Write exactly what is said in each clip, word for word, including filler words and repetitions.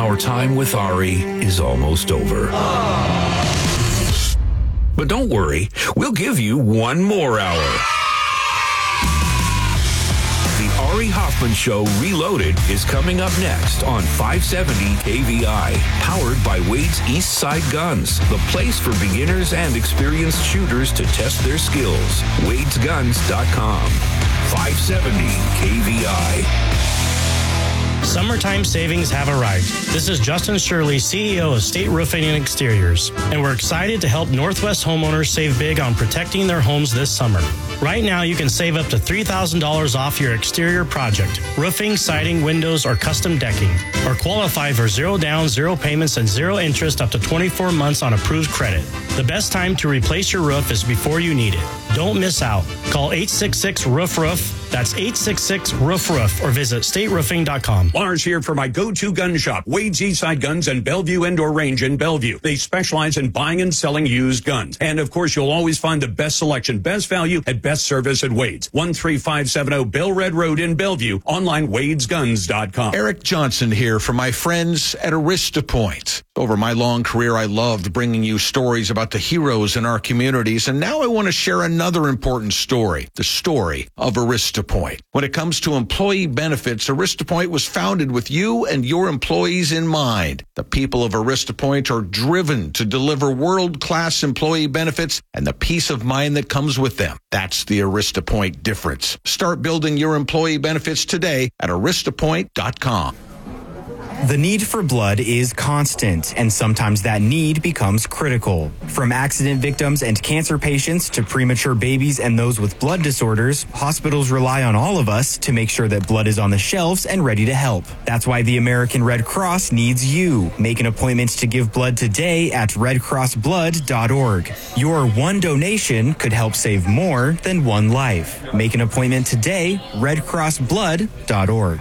Our time with Ari is almost over. But don't worry, we'll give you one more hour. The Ari Hoffman Show Reloaded is coming up next on five seventy K V I, powered by Wade's East Side Guns, the place for beginners and experienced shooters to test their skills. Wades Guns dot com. five seventy K V I. Summertime savings have arrived. This is Justin Shirley, C E O of State Roofing and Exteriors, and we're excited to help Northwest homeowners save big on protecting their homes this summer. Right now, you can save up to three thousand dollars off your exterior project, roofing, siding, windows, or custom decking, or qualify for zero down, zero payments, and zero interest up to twenty-four months on approved credit. The best time to replace your roof is before you need it. Don't miss out. Call eight six six, roof roof. That's eight six six, roof roof, or visit state roofing dot com. Lars here for my go-to gun shop, Wade's Eastside Guns and Bellevue Indoor Range in Bellevue. They specialize in buying and selling used guns. And, of course, you'll always find the best selection, best value, and best service at Wade's. one three five seven zero Bell Red Road in Bellevue. Online, wades guns dot com. Eric Johnson here for my friends at Arista Point. Over my long career, I loved bringing you stories about the heroes in our communities, and now I want to share another important story, the story of Arista Point. When it comes to employee benefits, Arista Point was founded with you and your employees in mind. The people of Arista Point are driven to deliver world-class employee benefits and the peace of mind that comes with them. That's the Arista Point difference. Start building your employee benefits today at arista point dot com. The need for blood is constant, and sometimes that need becomes critical. From accident victims and cancer patients to premature babies and those with blood disorders, hospitals rely on all of us to make sure that blood is on the shelves and ready to help. That's why the American Red Cross needs you. Make an appointment to give blood today at red cross blood dot org. Your one donation could help save more than one life. Make an appointment today, red cross blood dot org.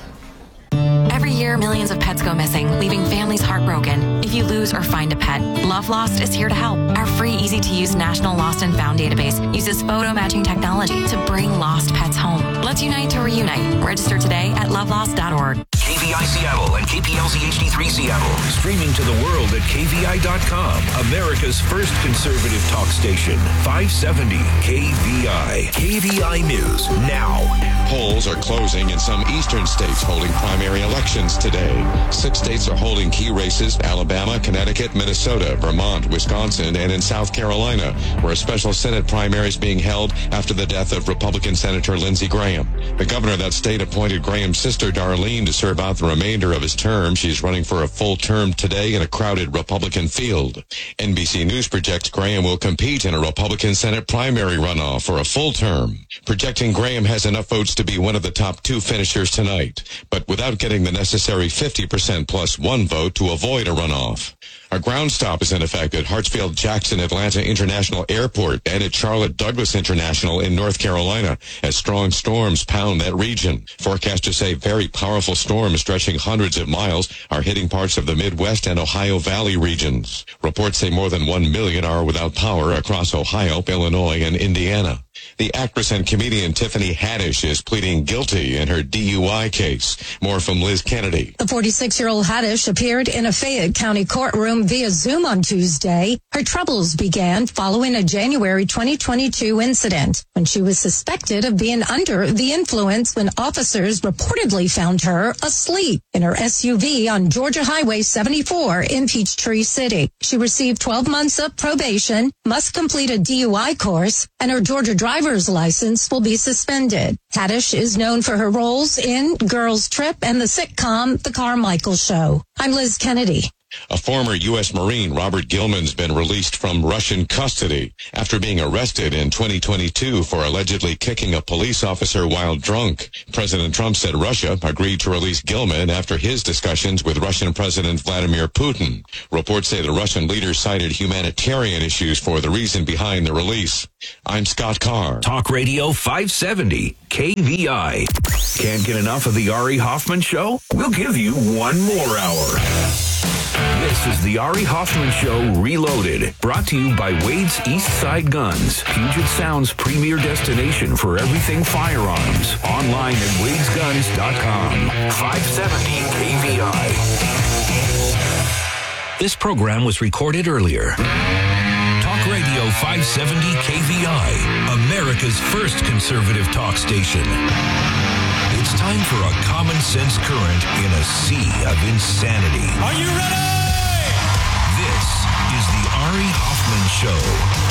Every year, millions of pets go missing, leaving families heartbroken. If you lose or find a pet, Love Lost is here to help. Our free, easy-to-use National Lost and Found database uses photo matching technology to bring lost pets home. Let's unite to reunite. Register today at love lost dot org. K V I Seattle and K P L Z H D three Seattle. Streaming to the world at K V I dot com. America's first conservative talk station. five seventy K V I. K V I News now. Polls are closing in some eastern states holding primary elections today. Six states are holding key races: Alabama, Connecticut, Minnesota, Vermont, Wisconsin, and in South Carolina, where a special Senate primary is being held after the death of Republican Senator Lindsey Graham. The governor of that state appointed Graham's sister, Darlene, to serve out the remainder of his term. She's running for a full term today in a crowded Republican field. N B C News projects Graham will compete in a Republican Senate primary runoff for a full term, projecting Graham has enough votes to be one of the top two finishers tonight, but without getting the necessary fifty percent plus one vote to avoid a runoff. A ground stop is in effect at Hartsfield-Jackson Atlanta International Airport and at Charlotte Douglas International in North Carolina as strong storms pound that region. Forecasters say very powerful storms stretching hundreds of miles are hitting parts of the Midwest and Ohio Valley regions. Reports say more than one million are without power across Ohio, Illinois, and Indiana. The actress and comedian Tiffany Haddish is pleading guilty in her D U I case. More from Liz Kennedy. The forty-six-year-old Haddish appeared in a Fayette County courtroom via Zoom on Tuesday. Her troubles began following a January twenty twenty-two incident when she was suspected of being under the influence when officers reportedly found her asleep in her S U V on Georgia Highway seventy-four in Peachtree City. She received twelve months of probation, must complete a D U I course, and her Georgia driver's license will be suspended. Haddish is known for her roles in Girls Trip and the sitcom The Carmichael Show. I'm Liz Kennedy. A former U S Marine, Robert Gilman's been released from Russian custody after being arrested in twenty twenty-two for allegedly kicking a police officer while drunk. President Trump said Russia agreed to release Gilman after his discussions with Russian President Vladimir Putin. Reports say the Russian leader cited humanitarian issues for the reason behind the release. I'm Scott Carr. Talk Radio five seventy K V I. Can't get enough of the Ari Hoffman Show? We'll give you one more hour. This is the Ari Hoffman Show Reloaded, brought to you by Wade's East Side Guns, Puget Sound's premier destination for everything firearms. Online at wades guns dot com. five seventy K V I. This program was recorded earlier. Talk Radio five seventy K V I, America's first conservative talk station. It's time for a common sense current in a sea of insanity. Are you ready? This is the Ari Hoffman Show.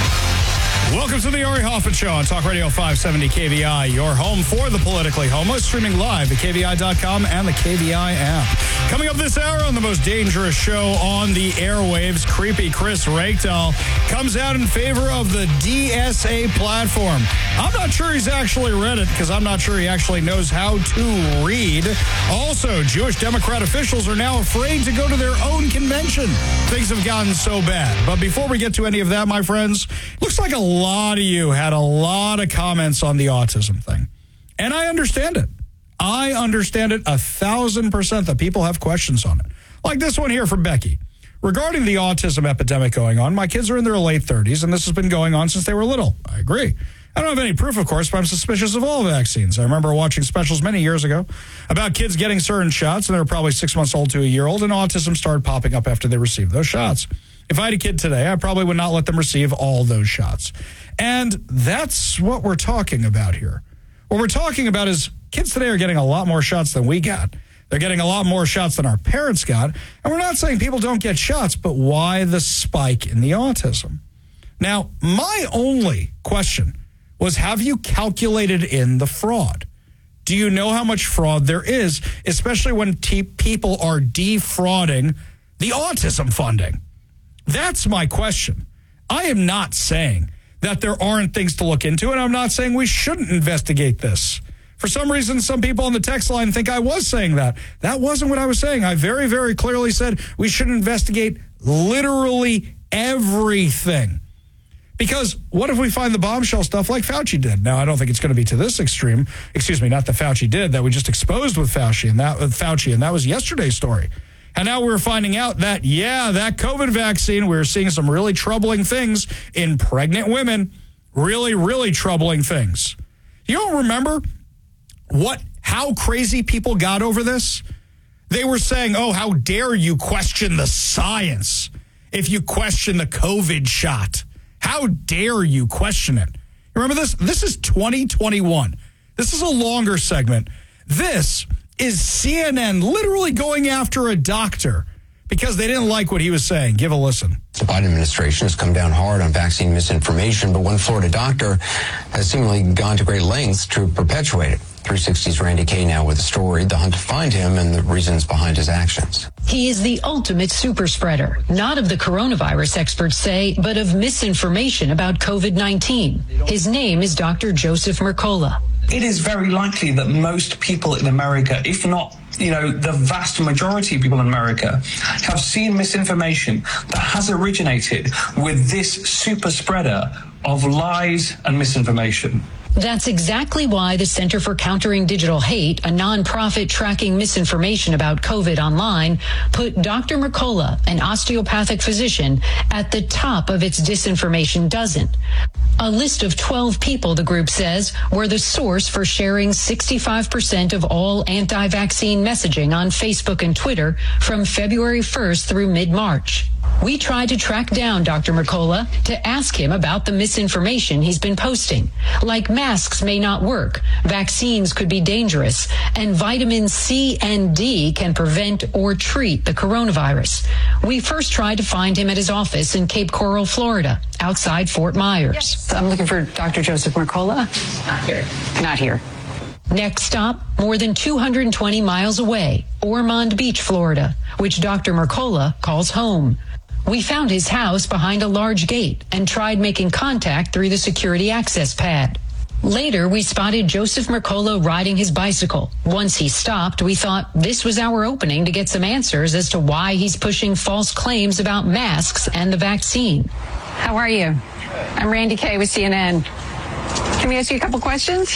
Welcome to the Ari Hoffman Show on Talk Radio five seventy K V I, your home for the politically homeless, streaming live at K V I dot com and the K V I app. Coming up this hour on the most dangerous show on the airwaves, creepy Chris Rakedal comes out in favor of the D S A platform. I'm not sure he's actually read it because I'm not sure he actually knows how to read. Also, Jewish Democrat officials are now afraid to go to their own convention. Things have gotten so bad. But before we get to any of that, my friends, looks like a A lot of you had a lot of comments on the autism thing. And I understand it. I understand it a thousand percent that people have questions on it. Like this one here from Becky. Regarding the autism epidemic going on, my kids are in their late thirties, and this has been going on since they were little. I agree. I don't have any proof, of course, but I'm suspicious of all vaccines. I remember watching specials many years ago about kids getting certain shots, and they were probably six months old to a year old, and autism started popping up after they received those shots. If I had a kid today, I probably would not let them receive all those shots. And that's what we're talking about here. What we're talking about is kids today are getting a lot more shots than we got. They're getting a lot more shots than our parents got. And we're not saying people don't get shots, but why the spike in the autism? Now, my only question was, have you calculated in the fraud? Do you know how much fraud there is, especially when t- people are defrauding the autism funding? That's my question. I am not saying that there aren't things to look into, and I'm not saying we shouldn't investigate this. For some reason, some people on the text line think I was saying that. That wasn't what I was saying. I very, very clearly said we should investigate literally everything. Because what if we find the bombshell stuff like Fauci did? Now, I don't think it's going to be to this extreme. Excuse me, not that Fauci did, that we just exposed with Fauci, and that, with Fauci, and that was yesterday's story. And now we're finding out that, yeah, that COVID vaccine, we're seeing some really troubling things in pregnant women. Really, really troubling things. You don't remember what, how crazy people got over this? They were saying, oh, how dare you question the science if you question the COVID shot? How dare you question it? You remember this? This is twenty twenty-one. This is a longer segment. This is C N N literally going after a doctor because they didn't like what he was saying. Give a listen. The Biden administration has come down hard on vaccine misinformation, but one Florida doctor has seemingly gone to great lengths to perpetuate it. three sixty's Randy Kay now with the story, the hunt to find him, and the reasons behind his actions. He is the ultimate super spreader, not of the coronavirus, experts say, but of misinformation about COVID nineteen. His name is Doctor Joseph Mercola. It is very likely that most people in America, if not, you know, the vast majority of people in America, have seen misinformation that has originated with this super spreader of lies and misinformation. That's exactly why the Center for Countering Digital Hate, a nonprofit tracking misinformation about COVID online, put Doctor Mercola, an osteopathic physician, at the top of its disinformation dozen. A list of twelve people, the group says, were the source for sharing sixty-five percent of all anti-vaccine messaging on Facebook and Twitter from February first through mid-March. We tried to track down Doctor Mercola to ask him about the misinformation he's been posting, like masks may not work, vaccines could be dangerous, and vitamin C and D can prevent or treat the coronavirus. We first tried to find him at his office in Cape Coral, Florida, outside Fort Myers. Yes, I'm looking for Doctor Joseph Mercola. Not here. Not here. Next stop, more than two hundred twenty miles away, Ormond Beach, Florida, which Doctor Mercola calls home. We found his house behind a large gate and tried making contact through the security access pad. Later, we spotted Joseph Mercola riding his bicycle. Once he stopped, we thought this was our opening to get some answers as to why he's pushing false claims about masks and the vaccine. How are you? I'm Randy Kay with C N N. Can we ask you a couple questions?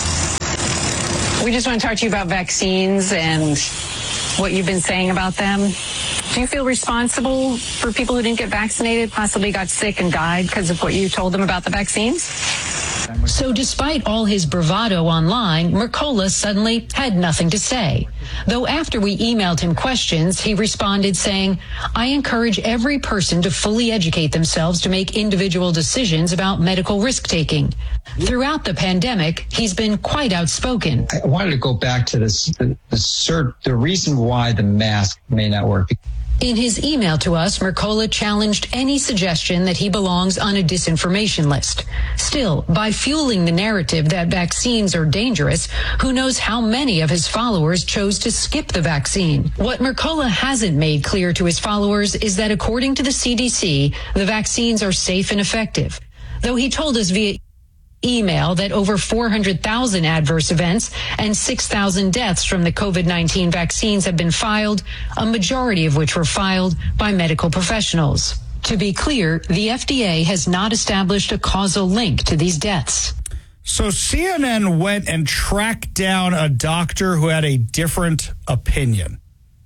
We just want to talk to you about vaccines and what you've been saying about them. Do you feel responsible for people who didn't get vaccinated, possibly got sick and died because of what you told them about the vaccines? So despite all his bravado online, Mercola suddenly had nothing to say. Though after we emailed him questions, he responded saying, I encourage every person to fully educate themselves to make individual decisions about medical risk-taking. Throughout the pandemic, he's been quite outspoken. I wanted to go back to this, the, the, cert, the reason why the mask may not work. In his email to us, Mercola challenged any suggestion that he belongs on a disinformation list. Still, by fueling the narrative that vaccines are dangerous, who knows how many of his followers chose to skip the vaccine? What Mercola hasn't made clear to his followers is that according to the C D C, the vaccines are safe and effective. Though he told us via email that over four hundred thousand adverse events and six thousand deaths from the COVID nineteen vaccines have been filed, a majority of which were filed by medical professionals. To be clear, the F D A has not established a causal link to these deaths. So C N N went and tracked down a doctor who had a different opinion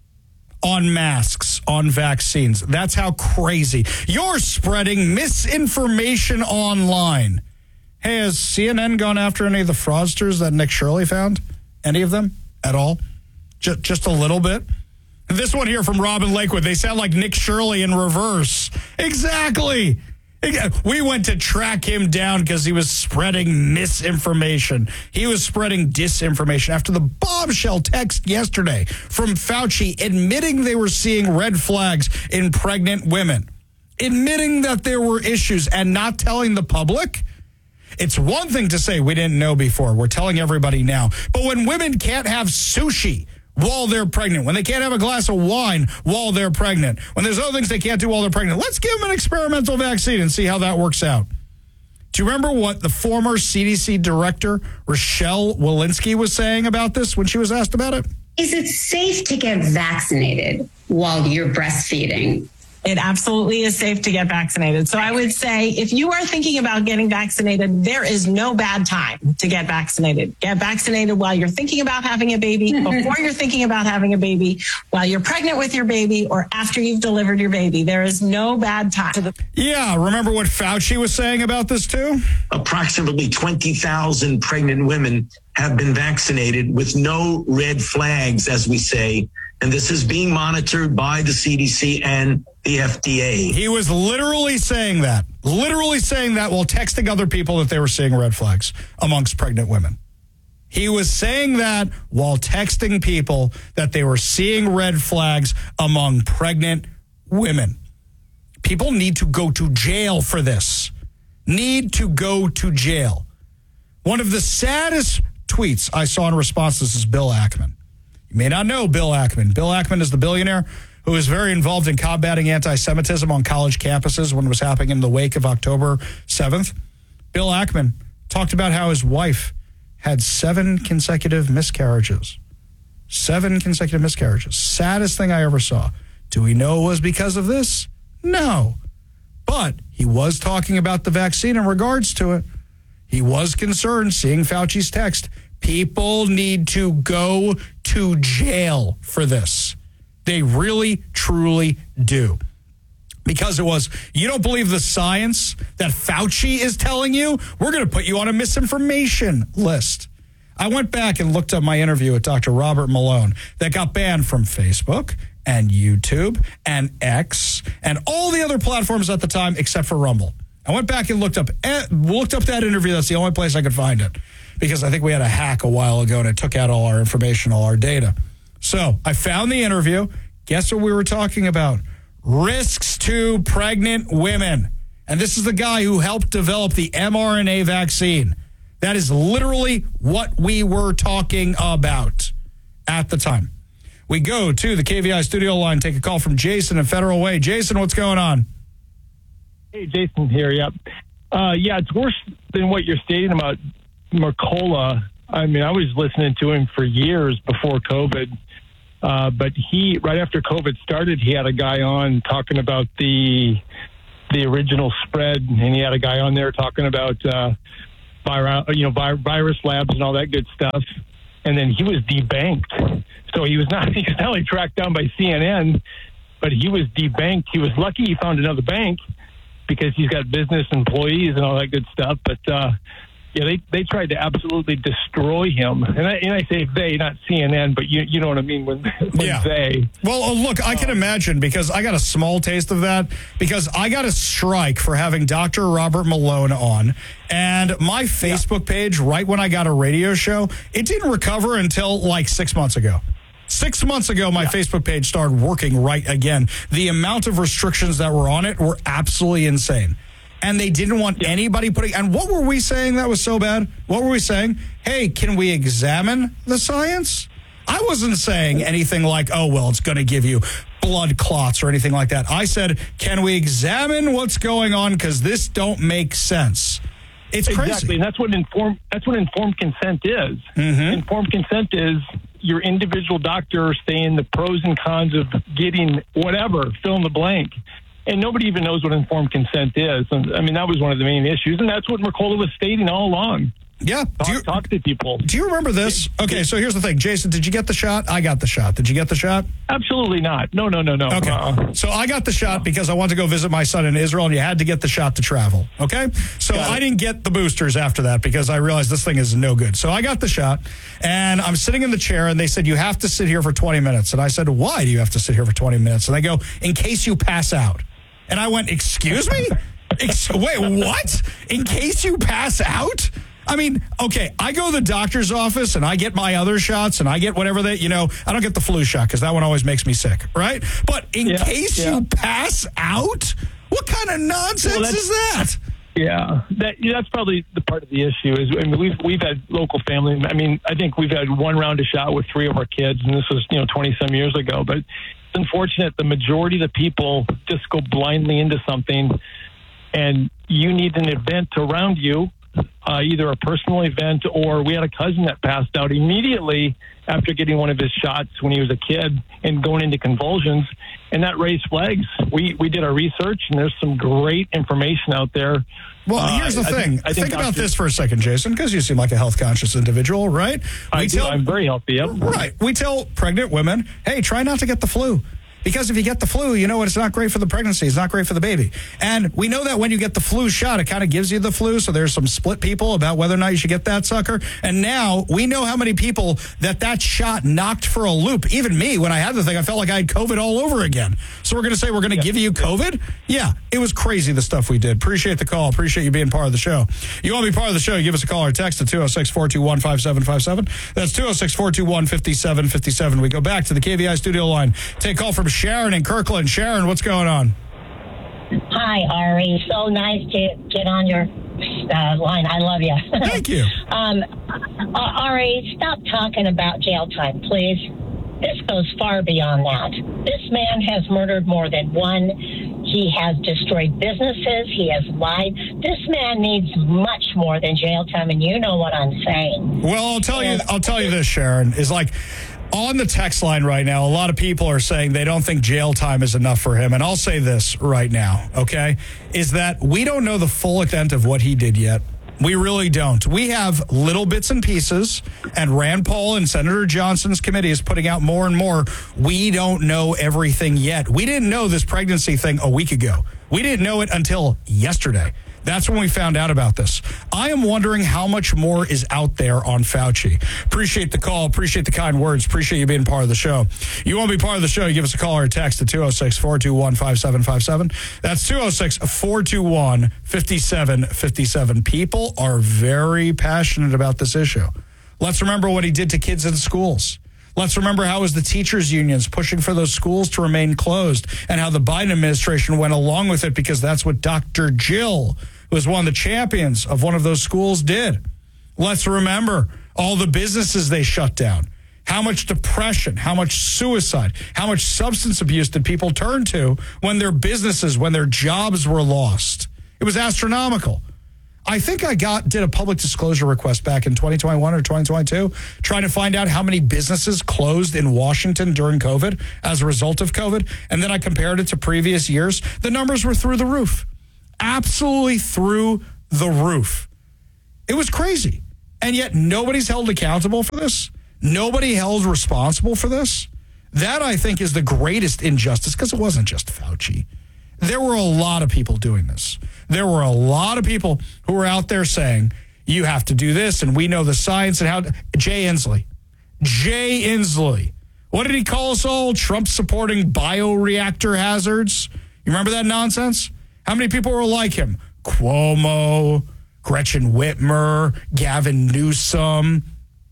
on masks, on vaccines. That's how crazy. You're spreading misinformation online. Hey, has C N N gone after any of the fraudsters that Nick Shirley found? Any of them at all? Just, just a little bit? This one here from Robin Lakewood, they sound like Nick Shirley in reverse. Exactly. We went to track him down because he was spreading misinformation. He was spreading disinformation after the bombshell text yesterday from Fauci admitting they were seeing red flags in pregnant women, admitting that there were issues and not telling the public. It's one thing to say we didn't know before. We're telling everybody now. But when women can't have sushi while they're pregnant, when they can't have a glass of wine while they're pregnant, when there's other things they can't do while they're pregnant, let's give them an experimental vaccine and see how that works out. Do you remember what the former C D C director, Rochelle Walensky, was saying about this when she was asked about it? Is it safe to get vaccinated while you're breastfeeding? It absolutely is safe to get vaccinated. So I would say if you are thinking about getting vaccinated, there is no bad time to get vaccinated. Get vaccinated while you're thinking about having a baby, before you're thinking about having a baby, while you're pregnant with your baby, or after you've delivered your baby. There is no bad time. Yeah, remember what Fauci was saying about this too? Approximately twenty thousand pregnant women have been vaccinated with no red flags, as we say. And this is being monitored by the C D C and the F D A. He was literally saying that, literally saying that while texting other people that they were seeing red flags amongst pregnant women. He was saying that while texting people that they were seeing red flags among pregnant women. People need to go to jail for this. Need to go to jail. One of the saddest tweets I saw in response to this is Bill Ackman. You may not know Bill Ackman. Bill Ackman is the billionaire who was very involved in combating anti-Semitism on college campuses when it was happening in the wake of October seventh. Bill Ackman talked about how his wife had seven consecutive miscarriages. Seven consecutive miscarriages. Saddest thing I ever saw. Do we know it was because of this? No. But he was talking about the vaccine in regards to it. He was concerned seeing Fauci's text. People need to go to jail for this. They really, truly do. Because it was, you don't believe the science that Fauci is telling you? We're going to put you on a misinformation list. I went back and looked up my interview with Doctor Robert Malone that got banned from Facebook and YouTube and X and all the other platforms at the time except for Rumble. I went back and looked up looked up that interview. That's the only place I could find it because I think we had a hack a while ago and it took out all our information, all our data. So I found the interview. Guess what we were talking about? Risks to pregnant women. And this is the guy who helped develop the mRNA vaccine. That is literally what we were talking about at the time. We go to the K V I studio line, take a call from Jason in Federal Way. Jason, what's going on? Hey, Jason here, yep. Uh, yeah, it's worse than what you're stating about Mercola. I mean, I was listening to him for years before COVID. Uh, but he, right after COVID started, he had a guy on talking about the the original spread, and he had a guy on there talking about uh, viral, you know, vi- virus labs and all that good stuff. And then he was debanked. So he was not he was not only tracked down by C N N, but he was debanked. He was lucky he found another bank because he's got business employees and all that good stuff. But uh, Yeah, they, they tried to absolutely destroy him. And I, and I say they, not C N N, but you you know what I mean when, when Yeah. they. Well, oh, look, I can imagine because I got a small taste of that because I got a strike for having Doctor Robert Malone on. And my Facebook page, right when I got a radio show, it didn't recover until like six months ago. Six months ago, my Facebook page started working right again. The amount of restrictions that were on it were absolutely insane. And they didn't want anybody putting... And what were we saying that was so bad? What were we saying? Hey, can we examine the science? I wasn't saying anything like, oh, well, it's going to give you blood clots or anything like that. I said, can we examine what's going on? Because this don't make sense. It's crazy. Exactly, and that's what informed that's what informed consent is. Mm-hmm. Informed consent is your individual doctor saying the pros and cons of getting whatever, fill in the blank. And nobody even knows what informed consent is. And, I mean, that was one of the main issues, and that's what Mercola was stating all along. Yeah. Talk, do you, talk to people. Do you remember this? Okay, so here's the thing. Jason, did you get the shot? I got the shot. Did you get the shot? Absolutely not. No, no, no, no. Okay. Uh-uh. So I got the shot because I wanted to go visit my son in Israel, and you had to get the shot to travel. Okay? So I didn't get the boosters after that because I realized this thing is no good. So I got the shot, and I'm sitting in the chair, and they said, you have to sit here for twenty minutes. And I said, why do you have to sit here for twenty minutes? And they go, in case you pass out. And I went, excuse me? Ex- wait, what? In case you pass out? I mean, okay, I go to the doctor's office and I get my other shots and I get whatever they, you know, I don't get the flu shot because that one always makes me sick, right? But in Yeah, case yeah. you pass out, what kind of nonsense Well, is that? Yeah, that yeah, that's probably the part of the issue. Is I mean, we've we've had local family. I mean, I think we've had one round of shot with three of our kids, and this was you know twenty some years ago. But it's unfortunate the majority of the people just go blindly into something, and you need an event around you, uh, either a personal event or we had a cousin that passed out immediately after getting one of his shots when he was a kid and going into convulsions, and that raised flags. We we did our research, and there's some great information out there. Well, Uh, here's the I thing. think, I think think about Doctor this for a second, Jason, because you seem like a health-conscious individual, right? I We do. I'm very healthy. Yep. Right. We tell pregnant women, hey, try not to get the flu. Because if you get the flu, you know what? It's not great for the pregnancy. It's not great for the baby. And we know that when you get the flu shot, it kind of gives you the flu. So there's some split people about whether or not you should get that sucker. And now we know how many people that that shot knocked for a loop. Even me, when I had the thing, I felt like I had COVID all over again. So we're going to say we're going to give you COVID? Yeah, it was crazy the stuff we did. Appreciate the call. Appreciate you being part of the show. You want to be part of the show, give us a call or text at two oh six, four two one, five seven five seven. That's two oh six, four two one, five seven five seven. We go back to the K V I studio line. Take a call from Sharon in Kirkland. Sharon, what's going on? Hi, Ari. So nice to get on your uh, line. I love you. Thank you. um, uh, Ari, stop talking about jail time, please. This goes far beyond that. This man has murdered more than one. He has destroyed businesses. He has lied. This man needs much more than jail time, and you know what I'm saying. Well, I'll tell you. I'll tell you this, Sharon, is like on the text line right now, a lot of people are saying they don't think jail time is enough for him. And I'll say this right now, okay, is that we don't know the full extent of what he did yet. We really don't. We have little bits and pieces, and Rand Paul and Senator Johnson's committee is putting out more and more. We don't know everything yet. We didn't know this pregnancy thing a week ago. We didn't know it until yesterday. That's when we found out about this. I am wondering how much more is out there on Fauci. Appreciate the call. Appreciate the kind words. Appreciate you being part of the show. You want to be part of the show, you give us a call or a text at two oh six, four two one, five seven five seven. That's two oh six, four two one, five seven five seven. People are very passionate about this issue. Let's remember what he did to kids in schools. Let's remember how it was the teachers' unions pushing for those schools to remain closed and how the Biden administration went along with it because that's what Doctor Jill, who was one of the champions of one of those schools, did. Let's remember all the businesses they shut down. How much depression, how much suicide, how much substance abuse did people turn to when their businesses, when their jobs were lost? It was astronomical. I think I got did a public disclosure request back in twenty twenty-one or twenty twenty-two, trying to find out how many businesses closed in Washington during COVID as a result of COVID. And then I compared it to previous years. The numbers were through the roof. Absolutely through the roof. It was crazy. And yet nobody's held accountable for this. Nobody held responsible for this. That, I think, is the greatest injustice because it wasn't just Fauci. There were a lot of people doing this. There were a lot of people who were out there saying, you have to do this, and we know the science and how. Jay Inslee. Jay Inslee. What did he call us all? Trump supporting bioreactor hazards? You remember that nonsense? How many people were like him? Cuomo, Gretchen Whitmer, Gavin Newsom.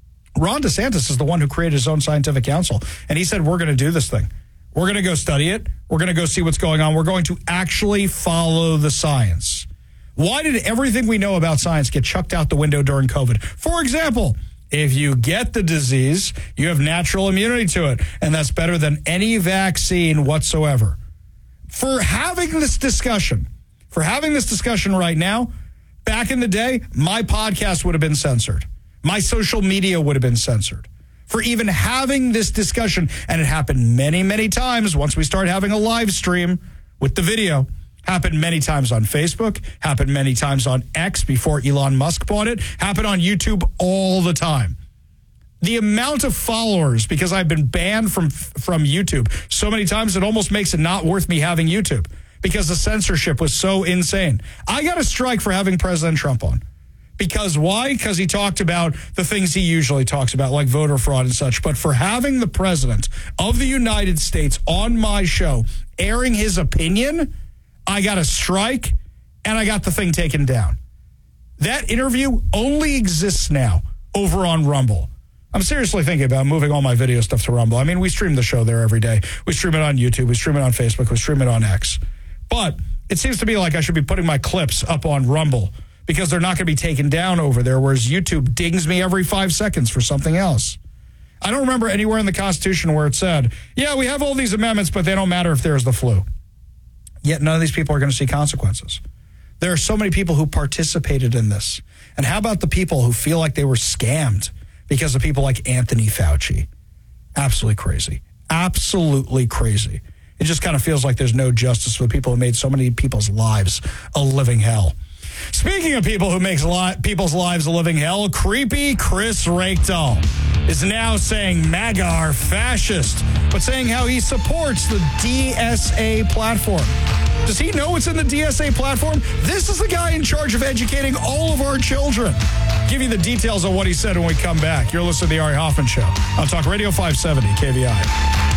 Ron DeSantis is the one who created his own scientific council, and he said, we're going to do this thing. We're going to go study it. We're going to go see what's going on. We're going to actually follow the science. Why did everything we know about science get chucked out the window during COVID? For example, if you get the disease, you have natural immunity to it, and that's better than any vaccine whatsoever. For having this discussion, for having this discussion right now, back in the day, my podcast would have been censored. My social media would have been censored. For even having this discussion, and it happened many, many times once we started having a live stream with the video, happened many times on Facebook, happened many times on X before Elon Musk bought it, happened on YouTube all the time. The amount of followers, because I've been banned from from YouTube so many times, it almost makes it not worth me having YouTube because the censorship was so insane. I got a strike for having President Trump on. Because why? Because he talked about the things he usually talks about, like voter fraud and such. But for having the president of the United States on my show, airing his opinion, I got a strike and I got the thing taken down. That interview only exists now over on Rumble. I'm seriously thinking about moving all my video stuff to Rumble. I mean, we stream the show there every day. We stream it on YouTube. We stream it on Facebook. We stream it on X. But it seems to me like I should be putting my clips up on Rumble because they're not going to be taken down over there, whereas YouTube dings me every five seconds for something else. I don't remember anywhere in the Constitution where it said, yeah, we have all these amendments, but they don't matter if there's the flu. Yet none of these people are going to see consequences. There are so many people who participated in this. And how about the people who feel like they were scammed because of people like Anthony Fauci? Absolutely crazy. Absolutely crazy. It just kind of feels like there's no justice for the people who made so many people's lives a living hell. Speaking of people who makes li- people's lives a living hell, creepy Chris Reykdal is now saying MAGA are fascist, but saying how he supports the D S A platform. Does he know what's in the D S A platform? This is the guy in charge of educating all of our children. I'll give you the details on what he said when we come back. You're listening to The Ari Hoffman Show on Talk Radio five seventy K V I.